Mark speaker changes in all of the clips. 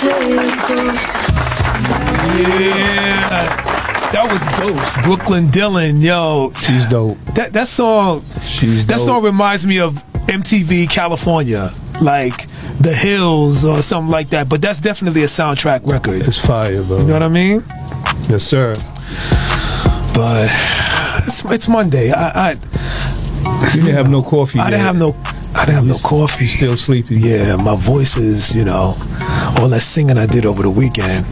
Speaker 1: Yeah. That was Ghost. Brooklyn Dylan, yo.
Speaker 2: She's dope.
Speaker 1: That song.
Speaker 2: She's dope.
Speaker 1: That song reminds me of MTV California, like The Hills or something like that. But that's definitely a soundtrack record.
Speaker 2: It's fire, bro.
Speaker 1: You know what I mean?
Speaker 2: Yes, sir.
Speaker 1: But it's Monday.
Speaker 2: You didn't have no coffee yet.
Speaker 1: I didn't have no coffee.
Speaker 2: Still sleepy.
Speaker 1: Yeah, my voice is, all that singing I did over the weekend.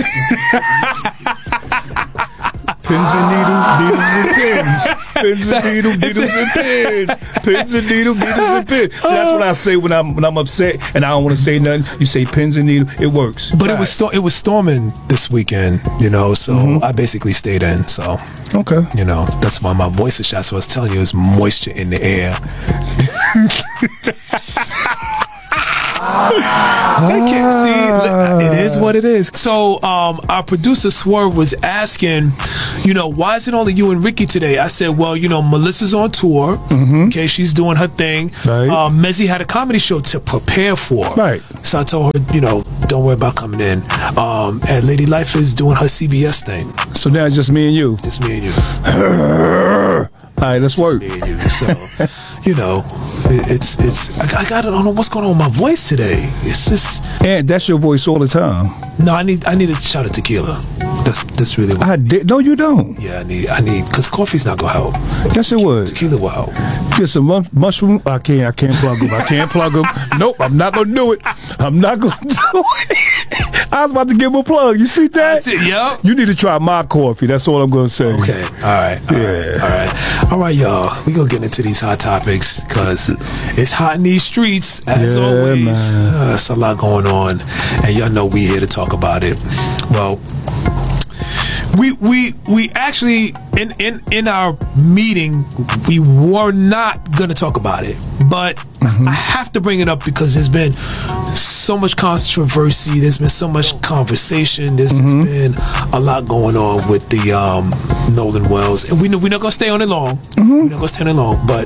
Speaker 2: Pins and needles and pins. Pins and needles and pins. Pins and needles and pins. So that's what I say when I'm upset and I don't want to say nothing. You say pins and needles. It works.
Speaker 1: But it was storming this weekend, so I basically stayed in. So
Speaker 2: okay,
Speaker 1: that's why my voice is shot. So I was telling you, there's moisture in the air. See, it is what it is. So our producer Swerve was asking, why is it only you and Ricky today? I said, well, Melissa's on tour. Okay, she's doing her thing.
Speaker 2: Right.
Speaker 1: Mezzy had a comedy show to prepare for.
Speaker 2: Right.
Speaker 1: So I told her, don't worry about coming in. And Lady Life is doing her CBS thing.
Speaker 2: So now it's just me and you.
Speaker 1: Just me and you.
Speaker 2: All right, let's work.
Speaker 1: Me and you. So, I don't know what's going on with my voice today. It's just.
Speaker 2: And that's your voice all the time.
Speaker 1: No, I need a shot of tequila. That's really what.
Speaker 2: No, you don't.
Speaker 1: Yeah, I need because coffee's not gonna help.
Speaker 2: Yes, it would.
Speaker 1: Tequila will help.
Speaker 2: Get some mushroom. I can't plug them. Nope, I'm not gonna do it. I'm not gonna do it. I was about to give him a plug. You see that?
Speaker 1: That's it, yep.
Speaker 2: You need to try my coffee. That's all I'm gonna say.
Speaker 1: Okay. All right, y'all. We gonna get into these hot topics because it's hot in these streets as always. It's a lot going on, and y'all know we here to talk about it. Well, we actually in our meeting we were not gonna talk about it, but I have to bring it up because there's been so much controversy, there's been so much conversation, there's just been a lot going on with the Nolan Wells, and we're not gonna stay on it long. We're not gonna stay on it long, but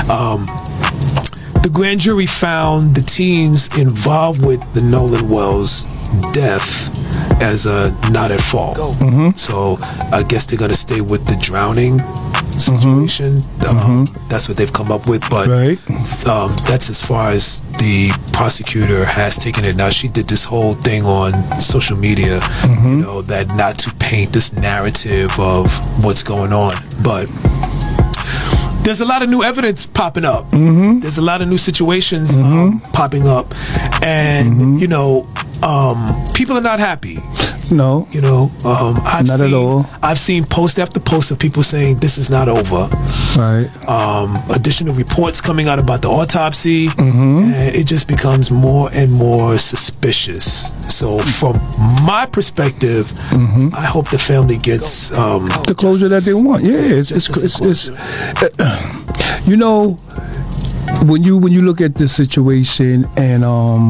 Speaker 1: the grand jury found the teens involved with the Nolan Wells death as not at fault. So I guess they're gonna stay with the drowning situation. That's what they've come up with, but that's as far as the prosecutor has taken it. Now, she did this whole thing on social media, that not to paint this narrative of what's going on, but there's a lot of new evidence popping up. There's a lot of new situations popping up, and people are not happy.
Speaker 2: No,
Speaker 1: at all. I've seen post after post of people saying this is not over.
Speaker 2: Right.
Speaker 1: Additional reports coming out about the autopsy, and it just becomes more and more suspicious. So, from my perspective, I hope the family gets
Speaker 2: the closure that they want. Yeah, it's when you look at this situation and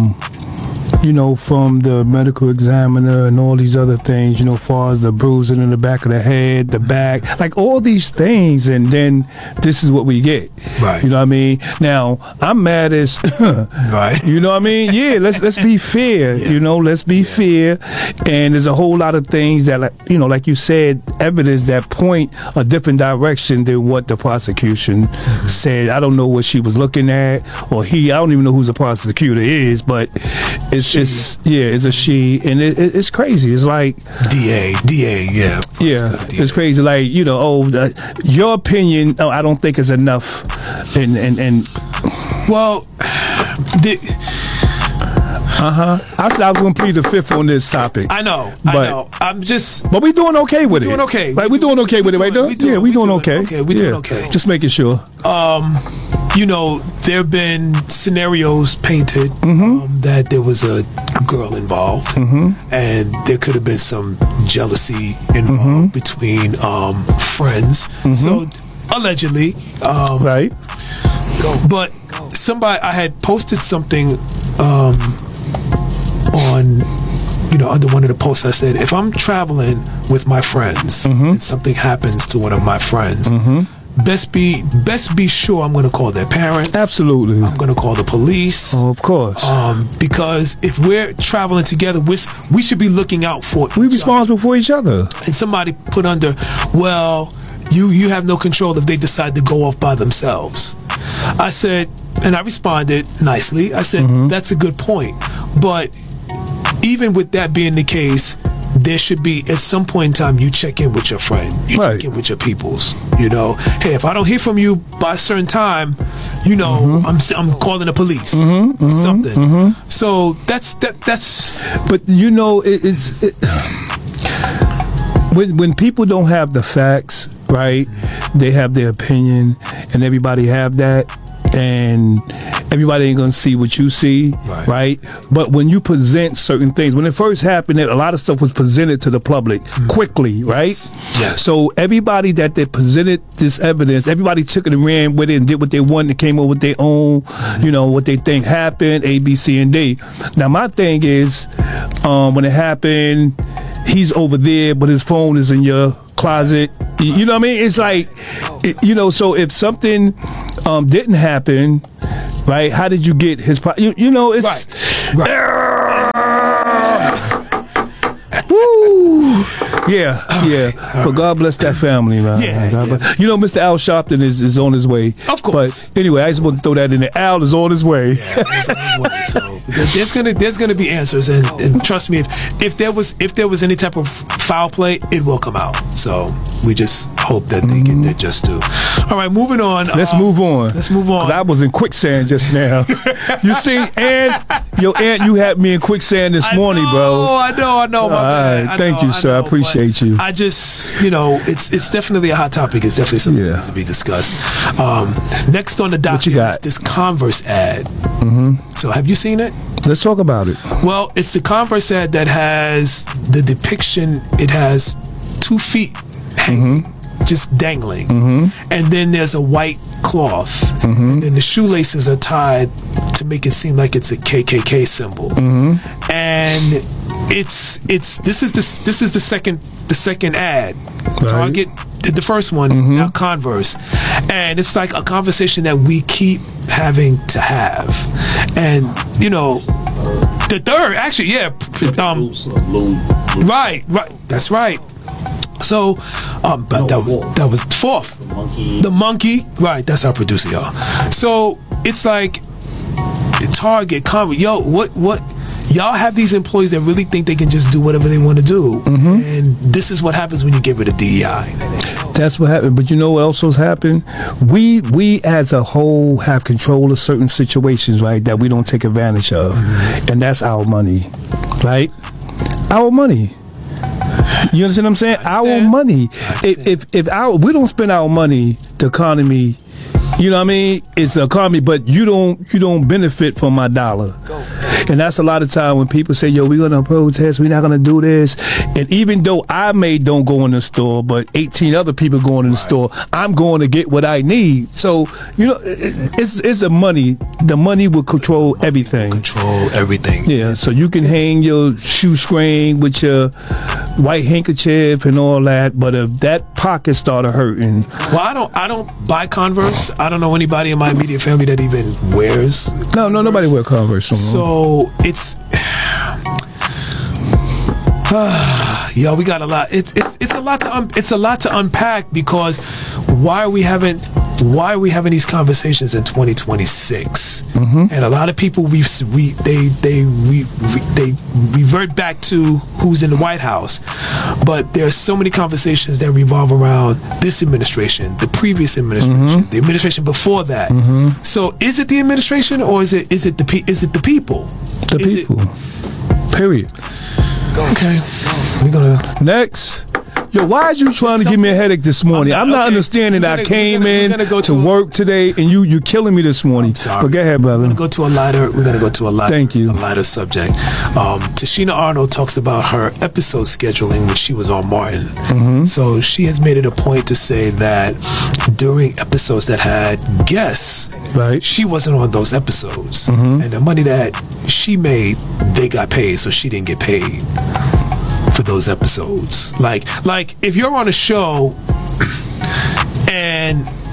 Speaker 2: from the medical examiner and all these other things, as far as the bruising in the back of the head, the back, like all these things, and then this is what we get.
Speaker 1: Right.
Speaker 2: You know what I mean? Now, I'm mad as
Speaker 1: right.
Speaker 2: You know what I mean? Yeah, let's be fair.
Speaker 1: Yeah.
Speaker 2: Let's be fair. And there's a whole lot of things that, like you said, evidence that point a different direction than what the prosecution said. I don't know what she was looking at, or I don't even know who the prosecutor is, but it's a she, and it's crazy. It's like
Speaker 1: DA, yeah,
Speaker 2: it's crazy. Like your opinion, I don't think is enough, and
Speaker 1: well,
Speaker 2: I said I was gonna plead the fifth on this topic.
Speaker 1: I know. But
Speaker 2: we doing okay with it.
Speaker 1: Doing okay.
Speaker 2: Like we doing okay with it, right? We doing okay.
Speaker 1: We doing okay.
Speaker 2: Just making sure.
Speaker 1: There have been scenarios painted that there was a girl involved, and there could have been some jealousy involved between friends. So allegedly,
Speaker 2: right.
Speaker 1: But I had posted something on under one of the posts. I said, if I'm traveling with my friends and something happens to one of my friends, best be sure I'm going to call their parents.
Speaker 2: Absolutely.
Speaker 1: I'm going to call the police.
Speaker 2: Oh, of course.
Speaker 1: Because if we're traveling together, we should be looking out for
Speaker 2: We're responsible for each other.
Speaker 1: And somebody put under, well, you have no control if they decide to go off by themselves. I said, and I responded nicely, I said, that's a good point. But even with that being the case, there should be, at some point in time, you check in with your friend. You check in with your peoples. You know, hey, if I don't hear from you by a certain time, you know, I'm calling the police or something. So that's.
Speaker 2: But you know, when people don't have the facts, right? They have their opinion, and everybody have that, and everybody ain't gonna see what you see, right? But when you present certain things, when it first happened, a lot of stuff was presented to the public quickly, right?
Speaker 1: Yes.
Speaker 2: So everybody that they presented this evidence, everybody took it and ran with it and did what they wanted and came up with their own, you know, what they think happened, A, B, C, and D. Now my thing is, when it happened, he's over there, but his phone is in your closet. You know what I mean? It's like, you know, so if something didn't happen, right? How did you get his? You know, it's woo. Yeah. But God bless that family, man. You know, Mr. Al Sharpton is on his way.
Speaker 1: Of course.
Speaker 2: But anyway, I just want to throw that in there. Al is on his way.
Speaker 1: Yeah, he's on his way. So there's gonna be answers, and trust me, if there was any type of foul play, it will come out. So we just hope that they get their just due. All right, moving on.
Speaker 2: Let's move on.
Speaker 1: I
Speaker 2: was in quicksand just now. You see, your aunt, you had me in quicksand this morning, bro.
Speaker 1: I know. My bad.
Speaker 2: Thank you, sir. I appreciate you.
Speaker 1: I just, you know, it's definitely a hot topic. It's definitely something that needs to be discussed. Next on the docket is this Converse ad. So have you seen it?
Speaker 2: Let's talk about it.
Speaker 1: Well, it's the Converse ad that has the depiction. It has 2 feet hanging, just dangling, and then there's a white cloth, and then the shoelaces are tied to make it seem like it's a KKK symbol, and this is the second ad. Target did the first one, now Converse, and it's like a conversation that we keep having to have, and you know, the third actually, right, that's right. So, but that was the fourth. The monkey, right? That's our producer, y'all. So it's like Target, Converse, what? Y'all have these employees that really think they can just do whatever they want to do, and this is what happens when you get rid of DEI.
Speaker 2: That's what happened. But you know what else has happened? We as a whole have control of certain situations, right, that we don't take advantage of, and that's our money, right? Our money. You understand what I'm saying? Our money. If we don't spend our money, the economy, you know what I mean? It's the economy, but you don't benefit from my dollar. And that's a lot of time when people say, yo, we're going to protest, we're not going to do this. And even though I don't go in the store, but 18 other people going in the store, I'm going to get what I need. So, you know, it's the money. The money will control everything. Yeah, so you can hang your shoe string with your white handkerchief and all that, but if that pocket started hurting.
Speaker 1: Well, I don't buy Converse. I don't know anybody in my immediate family that even wears Converse.
Speaker 2: No, nobody wear Converse no more.
Speaker 1: So it's we got a lot. It's a lot to unpack, because why are we having these conversations in 2026? And a lot of people they revert back to who's in the White House, but there's so many conversations that revolve around this administration, the previous administration, the administration before that. So is it the administration, or is it the people?
Speaker 2: The people. Period.
Speaker 1: Okay, we're gonna
Speaker 2: next. Yo, why are you trying to give me a headache this morning? I'm not understanding that I came in to work today and you killing me this morning.
Speaker 1: I'm sorry.
Speaker 2: But go ahead, brother.
Speaker 1: We're gonna go to a lighter.
Speaker 2: Thank you.
Speaker 1: A lighter subject. Tashina Arnold talks about her episode scheduling when she was on Martin. So she has made it a point to say that during episodes that had guests, she wasn't on those episodes, and the money that she made, they got paid, so she didn't get paid for those episodes. Like if you're on a show and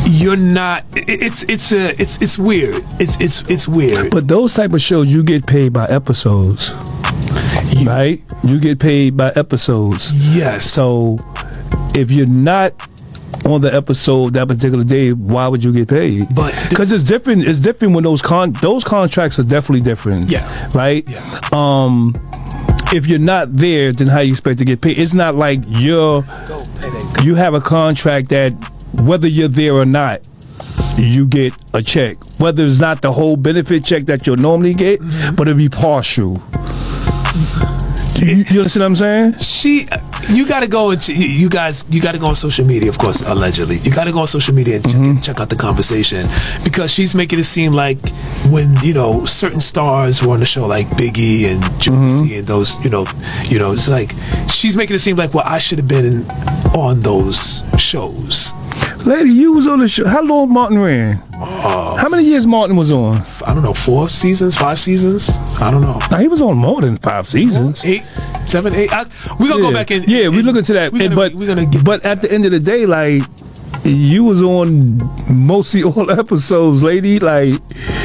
Speaker 1: you're not. It's weird. It's weird.
Speaker 2: But those type of shows, you get paid by episodes, right? You get paid by episodes.
Speaker 1: Yes.
Speaker 2: So if you're not on the episode that particular day, why would you get paid?
Speaker 1: But
Speaker 2: because it's different. It's different when those contracts are definitely different.
Speaker 1: Yeah.
Speaker 2: Right.
Speaker 1: Yeah.
Speaker 2: If you're not there, then how you expect to get paid? It's not like you have a contract that whether you're there or not, you get a check. Whether it's not the whole benefit check that you'll normally get, but it'll be partial. You understand what I'm saying?
Speaker 1: You got to go into you got to go on social media, of course, allegedly. You got to go on social media and check out the conversation, because she's making it seem like when certain stars were on the show, like Biggie and Juicy and those, it's like she's making it seem like, well, I should have been on those shows.
Speaker 2: Lady, you was on the show. How long Martin ran? How many years Martin was on?
Speaker 1: I don't know, 4 seasons, 5 seasons? I don't know.
Speaker 2: Now, he was on more than 5 seasons.
Speaker 1: 8, 7, 8. We're going to go back in.
Speaker 2: Yeah, we're looking to that. But at the end of the day, like, you was on mostly all episodes, lady. Like,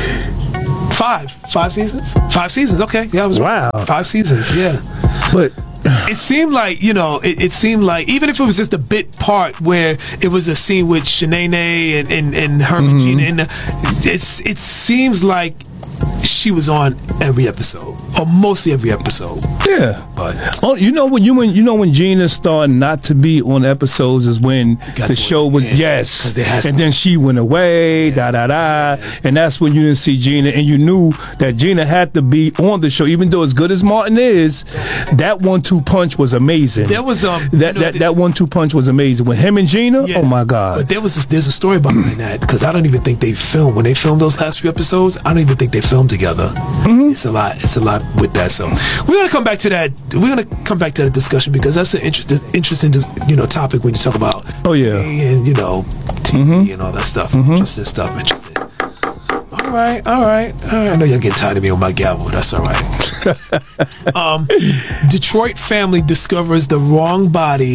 Speaker 1: 5 seasons? 5 seasons, okay. Yeah, I was
Speaker 2: wow.
Speaker 1: 5 seasons, yeah.
Speaker 2: But
Speaker 1: it seemed like, it seemed like, even if it was just a bit part where it was a scene with Shanae and her and Gina, and it seems like she was on every episode, or mostly every episode.
Speaker 2: Yeah.
Speaker 1: But
Speaker 2: when Gina started not to be on episodes is when the show was and then she went away, and that's when you didn't see Gina, and you knew that Gina had to be on the show, even though as good as Martin is, that 1-2 punch was amazing.
Speaker 1: There was
Speaker 2: that 1-2 punch was amazing with him and Gina. Oh my God!
Speaker 1: But there's a story behind that, because I don't even think they filmed when they filmed those last few episodes. I don't even think they filmed together. It's a lot with that. So we're gonna come back to that. We're gonna come back to that discussion, because that's an interesting topic when you talk about and TV and all that stuff, interesting stuff. Interesting. All right. I know you're getting tired of me with my gavel. That's all right. Detroit family discovers the wrong body.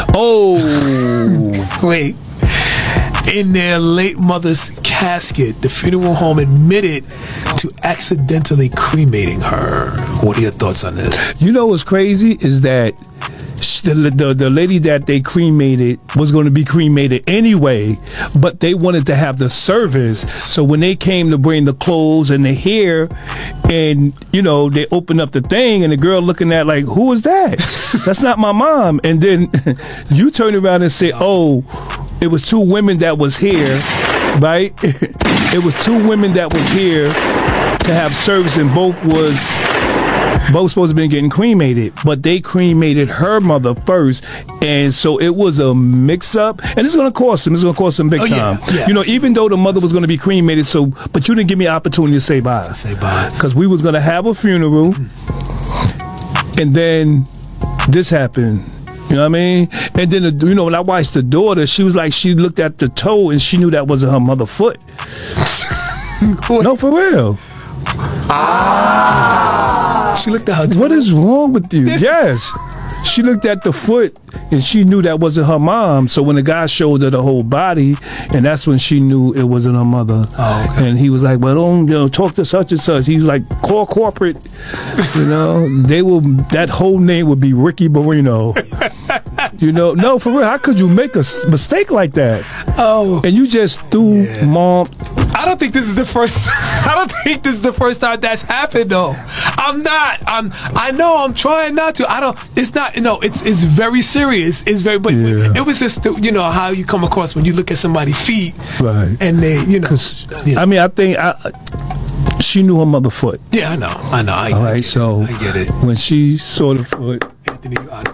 Speaker 2: Oh,
Speaker 1: wait. In their late mother's casket, the funeral home admitted to accidentally cremating her. What are your thoughts on this?
Speaker 2: You know what's crazy is that the lady that they cremated was going to be cremated anyway, but they wanted to have the service. So when they came to bring the clothes and the hair, and they opened up the thing, and the girl looking at like, who is that? That's not my mom. And then you turn around and say, oh, it was 2 women that was here, right? It was 2 women that was here to have service, and both supposed to have been getting cremated, but they cremated her mother first, and so it was a mix-up, and it's going to cost them. It's going to cost them big time.
Speaker 1: Yeah.
Speaker 2: Even though the mother was going to be cremated, but you didn't give me an opportunity to say bye. Because we was going to have a funeral, and then this happened. You know what I mean? And then, when I watched the daughter, she was like, she looked at the toe and she knew that wasn't her mother's foot. No, for real.
Speaker 1: She looked at her toe.
Speaker 2: What is wrong with you? Yes. She looked at the foot and she knew that wasn't her mom. So when the guy showed her the whole body, and that's when she knew it wasn't her mother.
Speaker 1: Oh, okay.
Speaker 2: And he was like, well, don't talk to such and such. He was like, call corporate. That whole name would be Ricky Barino. No, for real. How could you make a mistake like that?
Speaker 1: Oh.
Speaker 2: And you just threw mom.
Speaker 1: I don't think this is the first. I don't think this is the first time that's happened, though. I know. I'm trying not to. I don't. It's not. No. It's very serious. It's very. But it was just how you come across when you look at somebody's feet,
Speaker 2: right?
Speaker 1: And they,
Speaker 2: I mean, I think she knew her mother's foot.
Speaker 1: Yeah, I know.
Speaker 2: All right, so
Speaker 1: I get it.
Speaker 2: When she saw the foot,
Speaker 1: Anthony,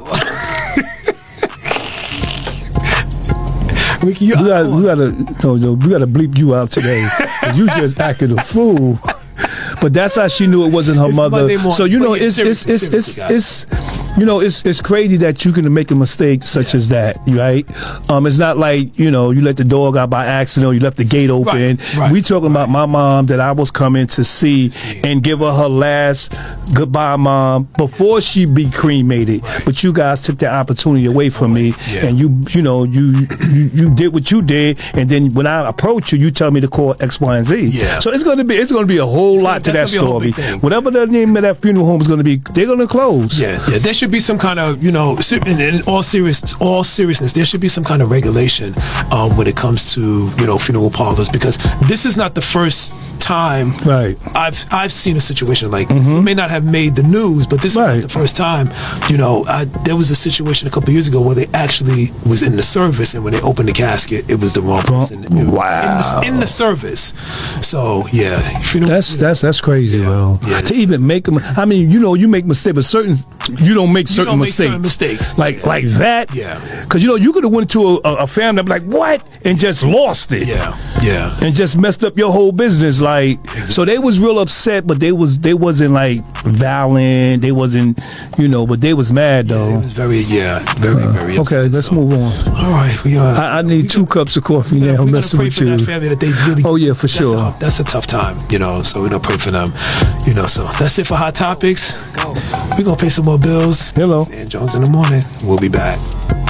Speaker 1: Ricky,
Speaker 2: we gotta bleep you out today. You just acted a fool. But that's how she knew it wasn't her mother. So it's you know, it's crazy that you can make a mistake such as that, right? It's not like, you know, you let the dog out by accident or you left the gate open.
Speaker 1: Right.
Speaker 2: We talking about my mom that I was coming to see and give her last goodbye, mom, before she be cremated.
Speaker 1: Right.
Speaker 2: But you guys took that opportunity away from me,
Speaker 1: Yeah.
Speaker 2: and you know, you did what you did, and then when I approach you, you tell me to call X, Y, and Z.
Speaker 1: Yeah.
Speaker 2: So it's gonna be a whole lot to that
Speaker 1: that's gonna be a whole
Speaker 2: story.
Speaker 1: big thing.
Speaker 2: Whatever the name of that funeral home is gonna be, they're gonna close.
Speaker 1: Yeah. There should be some kind of, you know, in all seriousness, there should be some kind of regulation when it comes to, you know, funeral parlors, because this is not the first time
Speaker 2: Right.
Speaker 1: I've seen a situation like this. It may not have made the news, but this is not the first time. You know, there was a situation a couple of years ago where they actually was in the service, and when they opened the casket, it was the wrong person.
Speaker 2: Wow.
Speaker 1: In the service. So yeah,
Speaker 2: That's crazy, bro.
Speaker 1: Yeah.
Speaker 2: To even make them, I mean, you know, you make mistakes, but you don't make certain mistakes.
Speaker 1: mistakes.
Speaker 2: Like that.
Speaker 1: Yeah.
Speaker 2: Because you know, you could have went to a family and be like, what, and just lost it.
Speaker 1: Yeah.
Speaker 2: And just messed up your whole business, like. Exactly. So they was real upset, but they wasn't like violent. They wasn't, you know, but they was mad though.
Speaker 1: Yeah, it was very upset.
Speaker 2: Okay, let's move on.
Speaker 1: All right,
Speaker 2: I need 2 cups of coffee now. Messing with you.
Speaker 1: That family that they really.
Speaker 2: Oh yeah, for sure.
Speaker 1: That's a tough time, you know. So we're gonna pray for them, you know. So that's it for Hot Topics. We're gonna pay some more bills.
Speaker 2: Hello.
Speaker 1: And Jones in the morning. We'll be back.